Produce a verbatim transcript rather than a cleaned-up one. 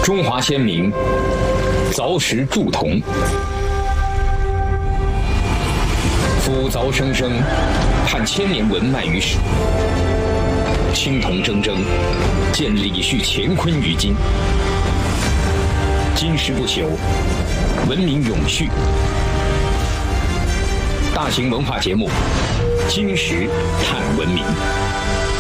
中华先民凿石铸铜，斧凿生生，盼千年文脉于史。青铜铮铮，见李旭乾坤于今。今时不朽，文明永续。大型文化节目《今时探文明》。